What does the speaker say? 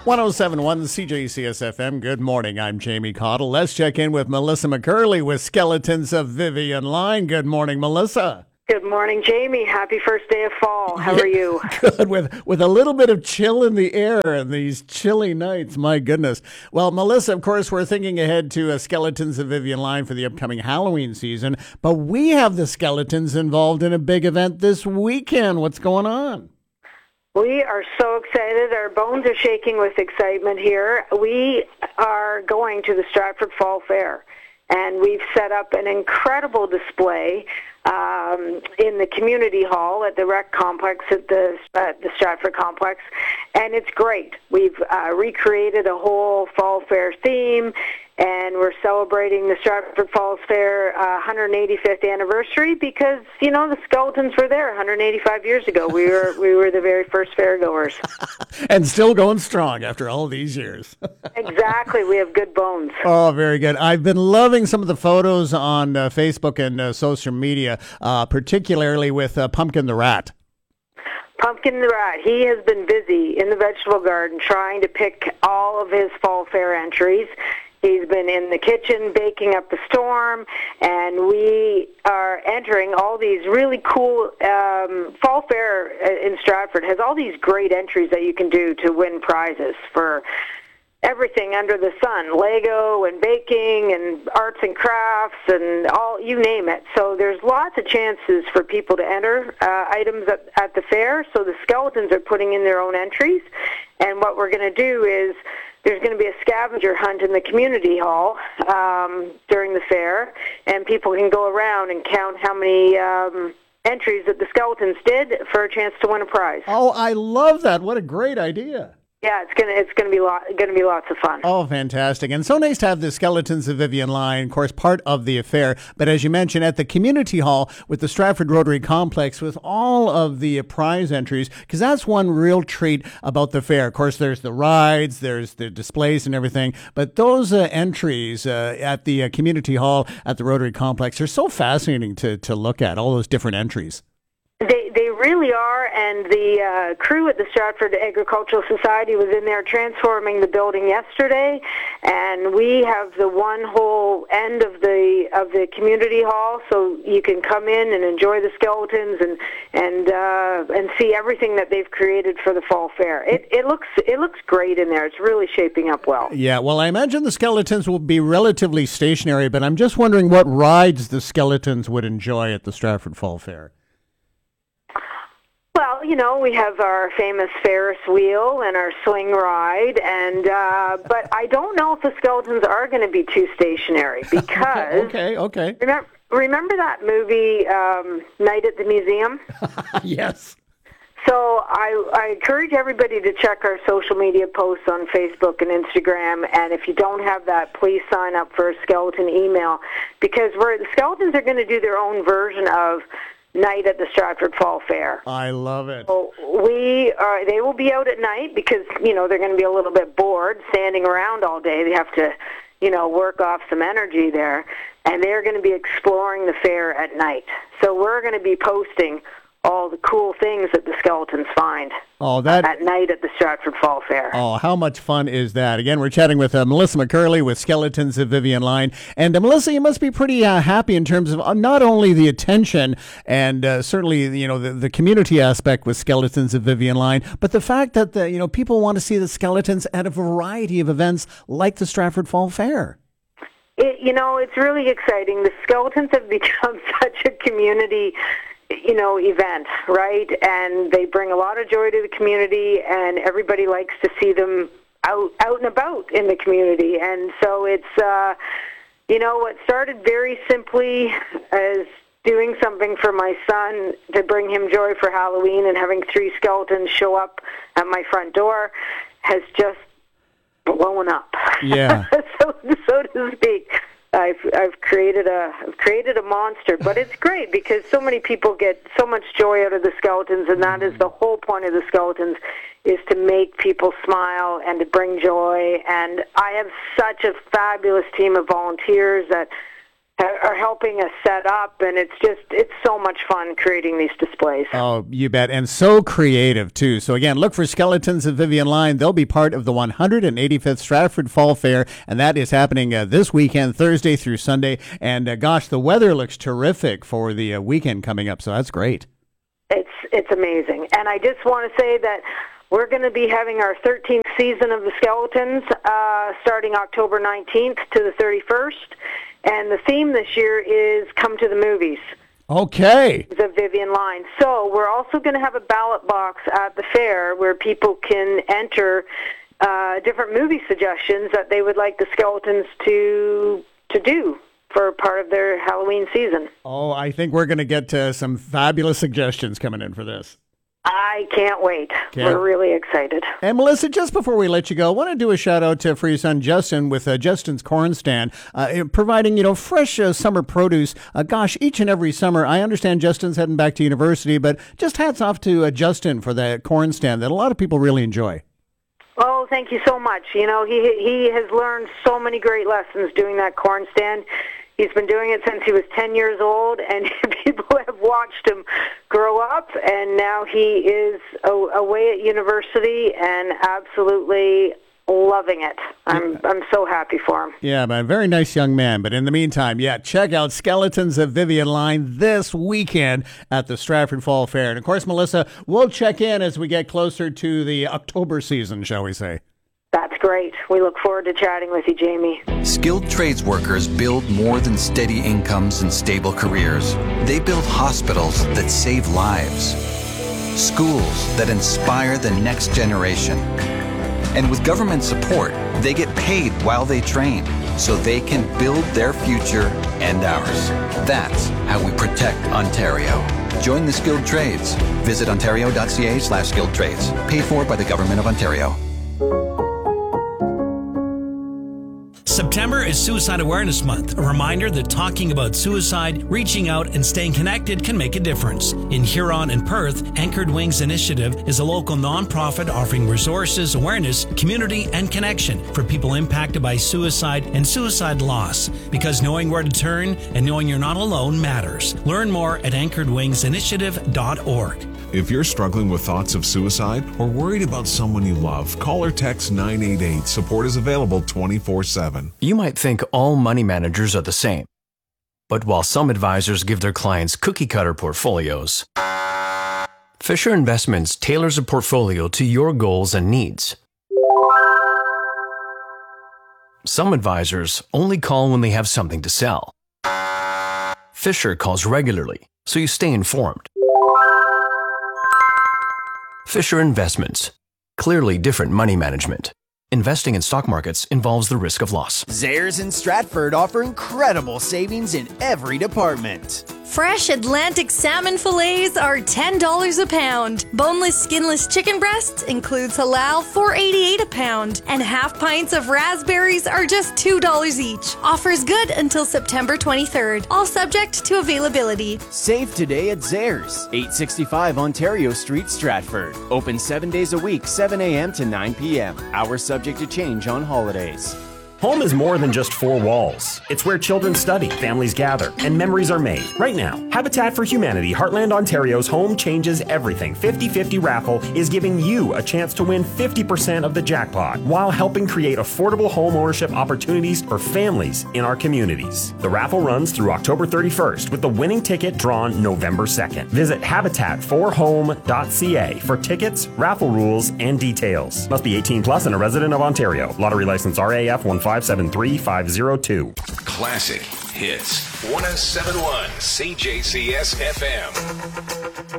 1071 CJCSFM. Good morning. I'm Jamie Cottle. Let's check in with Melissa McCurley with Skeletons of Vivian Line. Good morning, Melissa. Good morning, Jamie. Happy first day of fall. How are you? Good, with a little bit of chill in the air and these chilly nights. My goodness. Well, Melissa, of course, we're thinking ahead to Skeletons of Vivian Line for the upcoming Halloween season, but we have the Skeletons involved in a big event this weekend. What's going on? We are so excited. Our bones are shaking with excitement here. We are going to the Stratford Fall Fair, and we've set up an incredible display in the community hall at the rec complex at the Stratford complex, and it's great. We've recreated a whole fall fair theme, and we're celebrating the Stratford Falls Fair 185th anniversary because, you know, the Skeletons were there 185 years ago. We were the very first fairgoers. And still going strong after all these years. Exactly. We have good bones. Oh, very good. I've been loving some of the photos on Facebook and social media, particularly with Pumpkin the Rat. Pumpkin the Rat, he has been busy in the vegetable garden trying to pick all of his fall fair entries. He's been in the kitchen baking up the storm, and we are entering all these really cool fall fair in Stratford has all these great entries that you can do to win prizes for everything under the sun, Lego and baking and arts and crafts and all, you name it. So there's lots of chances for people to enter items at the fair. So the Skeletons are putting in their own entries, and what we're going to do is there's going to be a scavenger hunt in the community hall during the fair, and people can go around and count how many entries that the Skeletons did for a chance to win a prize. Oh, I love that. What a great idea. Yeah, it's gonna be lots of fun. Oh, fantastic. And so nice to have the Skeletons of Vivian Line, of course, part of the affair. But as you mentioned, at the community hall with the Stratford Rotary Complex with all of the prize entries, because that's one real treat about the fair. Of course, there's the rides, there's the displays and everything. But those entries at the community hall at the Rotary Complex are so fascinating to look at, all those different entries. They really are, and the crew at the Stratford Agricultural Society was in there transforming the building yesterday, and we have the one whole end of the community hall, so you can come in and enjoy the Skeletons and see everything that they've created for the fall fair. It looks great in there. It's really shaping up well. Yeah, well, I imagine the Skeletons will be relatively stationary, but I'm just wondering what rides the Skeletons would enjoy at the Stratford Fall Fair. Well, you know, we have our famous Ferris wheel and our swing ride, and but I don't know if the Skeletons are going to be too stationary because okay. Remember that movie Night at the Museum? Yes. So I encourage everybody to check our social media posts on Facebook and Instagram, and if you don't have that, please sign up for a Skeleton email, because the Skeletons are going to do their own version of Night at the Stratford Fall Fair. I love it. So they will be out at night because, you know, they're going to be a little bit bored standing around all day. They have to, you know, work off some energy there, and they're going to be exploring the fair at night. So we're going to be posting all the cool things that the Skeletons find at night at the Stratford Fall Fair. Oh, how much fun is that? Again, we're chatting with Melissa McCurley with Skeletons of Vivian Line. And Melissa, you must be pretty happy in terms of not only the attention and certainly, you know, the community aspect with Skeletons of Vivian Line, but the fact that, you know, people want to see the Skeletons at a variety of events like the Stratford Fall Fair. You know, it's really exciting. The Skeletons have become such a community event, right? And they bring a lot of joy to the community, and everybody likes to see them out and about in the community. And so it's, what started very simply as doing something for my son to bring him joy for Halloween, and having 3 Skeletons show up at my front door has just blown up. Yeah. so to speak. I've created a monster, but it's great because so many people get so much joy out of the Skeletons, and that is the whole point of the Skeletons, is to make people smile and to bring joy. And I have such a fabulous team of volunteers that are helping us set up, and it's so much fun creating these displays. Oh, you bet. And so creative, too. So, again, look for Skeletons of Vivian Line. They'll be part of the 185th Stratford Fall Fair, and that is happening this weekend, Thursday through Sunday. And, gosh, the weather looks terrific for the weekend coming up, so that's great. It's amazing. And I just want to say that we're going to be having our 13th season of the Skeletons starting October 19th to the 31st. And the theme this year is Come to the Movies. Okay. The Vivian Line. So we're also going to have a ballot box at the fair where people can enter different movie suggestions that they would like the Skeletons to do for part of their Halloween season. Oh, I think we're going to get some fabulous suggestions coming in for this. I can't wait. We're really excited. And Melissa, just before we let you go, I want to do a shout out for your son Justin with Justin's Corn Stand, providing fresh summer produce. Gosh, each and every summer. I understand Justin's heading back to university, but just hats off to Justin for that corn stand that a lot of people really enjoy. Oh, thank you so much. He has learned so many great lessons doing that corn stand. He's been doing it since he was 10 years old, and people have watched him grow up, and now he is away at university and absolutely loving it. I'm so happy for him. Yeah, man, very nice young man. But in the meantime, check out Skeletons of Vivian Line this weekend at the Stratford Fall Fair. And, of course, Melissa, we'll check in as we get closer to the October season, shall we say. That's great. We look forward to chatting with you, Jamie. Skilled trades workers build more than steady incomes and stable careers. They build hospitals that save lives, schools that inspire the next generation. And with government support, they get paid while they train so they can build their future and ours. That's how we protect Ontario. Join the skilled trades. Visit ontario.ca/skilled trades. Paid for by the Government of Ontario. September is Suicide Awareness Month, a reminder that talking about suicide, reaching out, and staying connected can make a difference. In Huron and Perth, Anchored Wings Initiative is a local nonprofit offering resources, awareness, community, and connection for people impacted by suicide and suicide loss. Because knowing where to turn and knowing you're not alone matters. Learn more at anchoredwingsinitiative.org. If you're struggling with thoughts of suicide or worried about someone you love, call or text 988. Support is available 24/7. You might think all money managers are the same. But while some advisors give their clients cookie-cutter portfolios, Fisher Investments tailors a portfolio to your goals and needs. Some advisors only call when they have something to sell. Fisher calls regularly, so you stay informed. Fisher Investments. Clearly different money management. Investing in stock markets involves the risk of loss. Zehrs in Stratford offer incredible savings in every department. Fresh Atlantic salmon fillets are $10 a pound. Boneless, skinless chicken breasts includes halal $4.88 a pound. And half pints of raspberries are just $2 each. Offers good until September 23rd. All subject to availability. Save today at Zehrs, 865 Ontario Street, Stratford. Open 7 days a week, 7 a.m. to 9 p.m. Hours subject to change on holidays. Home is more than just four walls. It's where children study, families gather, and memories are made. Right now, Habitat for Humanity Heartland Ontario's Home Changes Everything 50/50 raffle is giving you a chance to win 50% of the jackpot while helping create affordable home ownership opportunities for families in our communities. The raffle runs through October 31st with the winning ticket drawn November 2nd. Visit habitatforhome.ca for tickets, raffle rules, and details. Must be 18 plus and a resident of Ontario. Lottery license RAF 1573502. Classic Hits 107.1 CJCS FM.